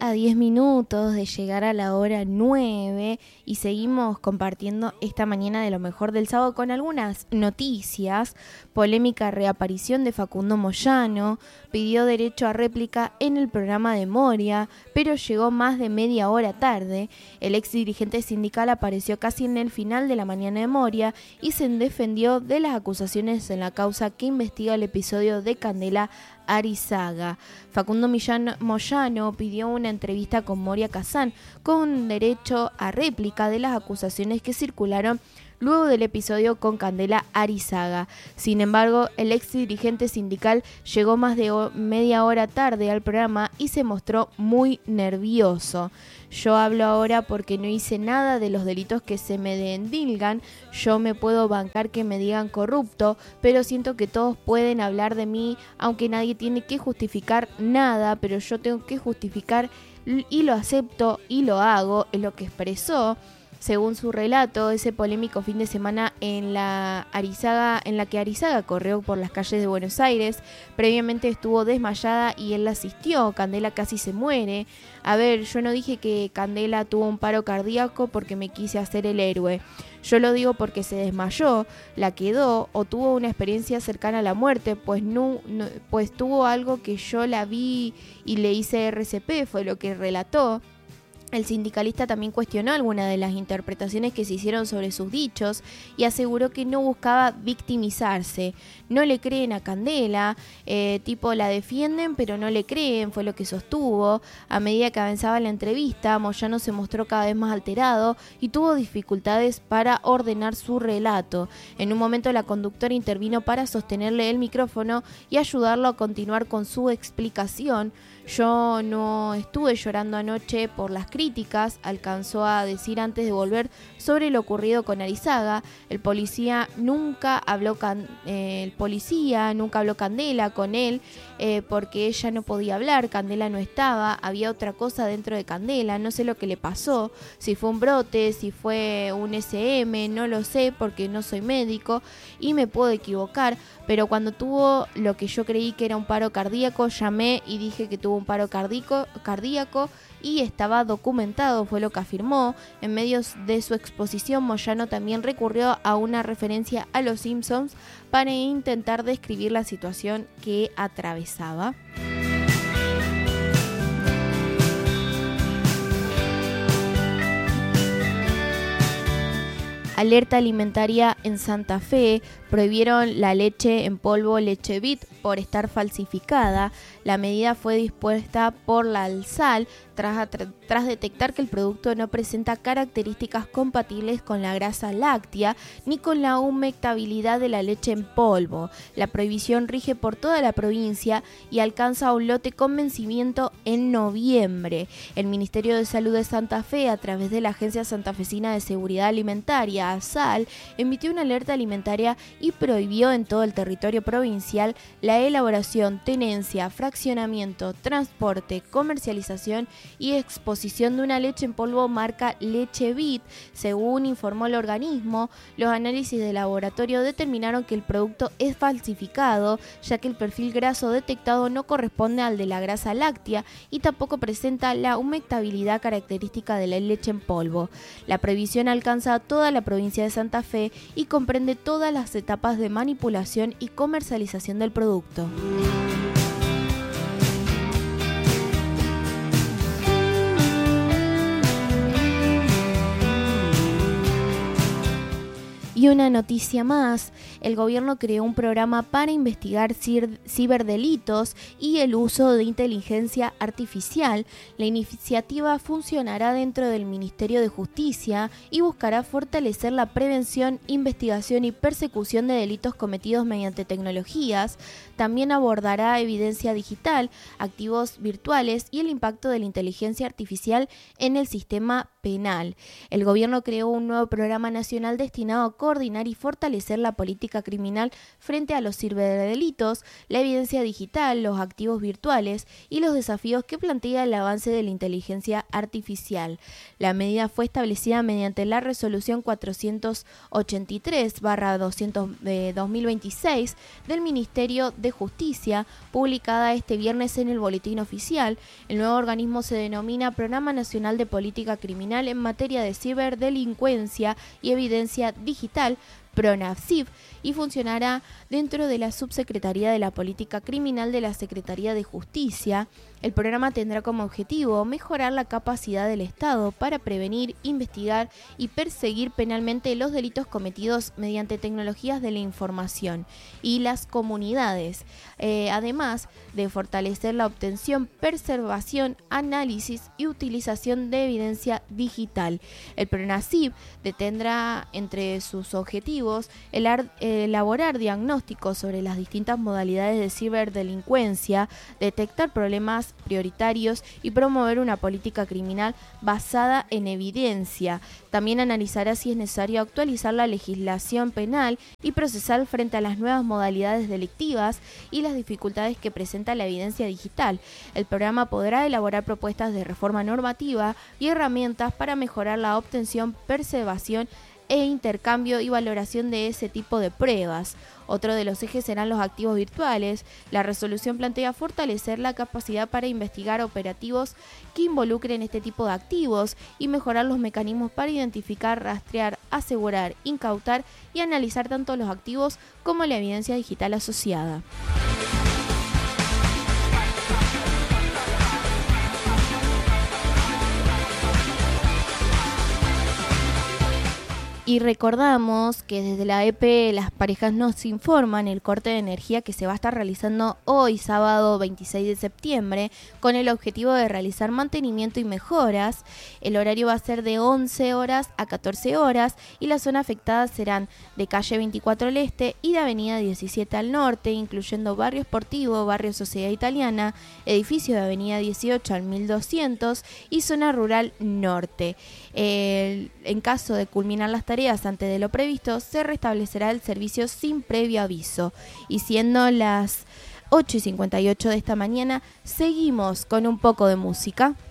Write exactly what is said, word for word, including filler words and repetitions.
a diez minutos de llegar a la hora nueve y seguimos compartiendo esta mañana de lo mejor del sábado con algunas noticias. Polémica reaparición de Facundo Moyano, pidió derecho a réplica en el programa de Moria, pero llegó más de media hora tarde. El ex dirigente sindical apareció casi en el final de la mañana de Moria y se defendió de las acusaciones en la causa que investiga el episodio de Candela Arizaga. Facundo Millano, Moyano pidió una entrevista con Moria Kazán con derecho a réplica de las acusaciones que circularon luego del episodio con Candela Arizaga. Sin embargo, el ex dirigente sindical llegó más de o- media hora tarde al programa y se mostró muy nervioso. Yo hablo ahora porque no hice nada de los delitos que se me endilgan. Yo me puedo bancar que me digan corrupto, pero siento que todos pueden hablar de mí, aunque nadie tiene que justificar nada, pero yo tengo que justificar y lo acepto y lo hago, es lo que expresó. Según su relato, ese polémico fin de semana en la Arizaga, en la que Arizaga corrió por las calles de Buenos Aires, previamente estuvo desmayada y él la asistió. Candela casi se muere. A ver, yo no dije que Candela tuvo un paro cardíaco porque me quise hacer el héroe. Yo lo digo porque se desmayó, la quedó o tuvo una experiencia cercana a la muerte, pues no, no, pues tuvo algo que yo la vi y le hice R C P, fue lo que relató. El sindicalista también cuestionó algunas de las interpretaciones que se hicieron sobre sus dichos y aseguró que no buscaba victimizarse. No le creen a Candela, eh, tipo la defienden pero no le creen, fue lo que sostuvo. A medida que avanzaba la entrevista, Moyano se mostró cada vez más alterado y tuvo dificultades para ordenar su relato. En un momento la conductora intervino para sostenerle el micrófono y ayudarlo a continuar con su explicación. Yo no estuve llorando anoche por las críticas, alcanzó a decir antes de volver sobre lo ocurrido con Arizaga. El policía nunca habló can, eh, el policía nunca habló Candela con él eh, porque ella no podía hablar, Candela no estaba, había otra cosa dentro de Candela, no sé lo que le pasó, si fue un brote, si fue un S M, no lo sé porque no soy médico y me puedo equivocar, pero cuando tuvo lo que yo creí que era un paro cardíaco, llamé y dije que tuvo un paro cardíaco, cardíaco y estaba documentado, fue lo que afirmó. En medio de su exposición, Moyano también recurrió a una referencia a los Simpsons para intentar describir la situación que atravesaba. Alerta alimentaria en Santa Fe, prohibieron la leche en polvo Lechevit por estar falsificada. La medida fue dispuesta por la ALSAL tras, tras detectar que el producto no presenta características compatibles con la grasa láctea ni con la humectabilidad de la leche en polvo. La prohibición rige por toda la provincia y alcanza un lote con vencimiento en noviembre. El Ministerio de Salud de Santa Fe, a través de la Agencia Santafesina de Seguridad Alimentaria, ASAL, emitió una alerta alimentaria y prohibió en todo el territorio provincial la elaboración, tenencia, fraccionamiento, transporte, comercialización y exposición de una leche en polvo marca Lechevit. Según informó el organismo, los análisis de laboratorio determinaron que el producto es falsificado, ya que el perfil graso detectado no corresponde al de la grasa láctea y tampoco presenta la humectabilidad característica de la leche en polvo. La prohibición alcanza a toda la provincia de Santa Fe y comprende todas las etapas de manipulación y comercialización del producto. Y una noticia más, el gobierno creó un programa para investigar ciberdelitos y el uso de inteligencia artificial. La iniciativa funcionará dentro del Ministerio de Justicia y buscará fortalecer la prevención, investigación y persecución de delitos cometidos mediante tecnologías. También abordará evidencia digital, activos virtuales y el impacto de la inteligencia artificial en el sistema penal. El gobierno creó un nuevo programa nacional destinado a coordinar y fortalecer la política criminal frente a los ciberdelitos, la evidencia digital, los activos virtuales y los desafíos que plantea el avance de la inteligencia artificial. La medida fue establecida mediante la resolución cuatrocientos ochenta y tres barra doscientos de dos mil veintiséis del Ministerio de Justicia, publicada este viernes en el Boletín Oficial. El nuevo organismo se denomina Programa Nacional de Política Criminal en materia de ciberdelincuencia y evidencia digital, PRONACIP, y funcionará dentro de la Subsecretaría de la Política Criminal de la Secretaría de Justicia. El programa tendrá como objetivo mejorar la capacidad del Estado para prevenir, investigar y perseguir penalmente los delitos cometidos mediante tecnologías de la información y las comunidades, eh, además de fortalecer la obtención, preservación, análisis y utilización de evidencia digital. El PRONACIP tendrá entre sus objetivos el ar- elaborar diagnósticos sobre las distintas modalidades de ciberdelincuencia, detectar problemas prioritarios y promover una política criminal basada en evidencia. También analizará si es necesario actualizar la legislación penal y procesal frente a las nuevas modalidades delictivas y las dificultades que presenta la evidencia digital. El programa podrá elaborar propuestas de reforma normativa y herramientas para mejorar la obtención, preservación e intercambio y valoración de ese tipo de pruebas. Otro de los ejes serán los activos virtuales. La resolución plantea fortalecer la capacidad para investigar operativos que involucren este tipo de activos y mejorar los mecanismos para identificar, rastrear, asegurar, incautar y analizar tanto los activos como la evidencia digital asociada. Y recordamos que desde la E P las parejas nos informan el corte de energía que se va a estar realizando hoy, sábado veintiséis de septiembre, con el objetivo de realizar mantenimiento y mejoras. El horario va a ser de once horas a catorce horas y las zonas afectadas serán de calle veinticuatro al este y de avenida diecisiete al norte, incluyendo barrio Esportivo, barrio Sociedad Italiana, edificio de avenida dieciocho al mil doscientos y zona rural norte. El, en caso de culminar las tareas antes de lo previsto, se restablecerá el servicio sin previo aviso. Y siendo las ocho y cincuenta y ocho de esta mañana, seguimos con un poco de música.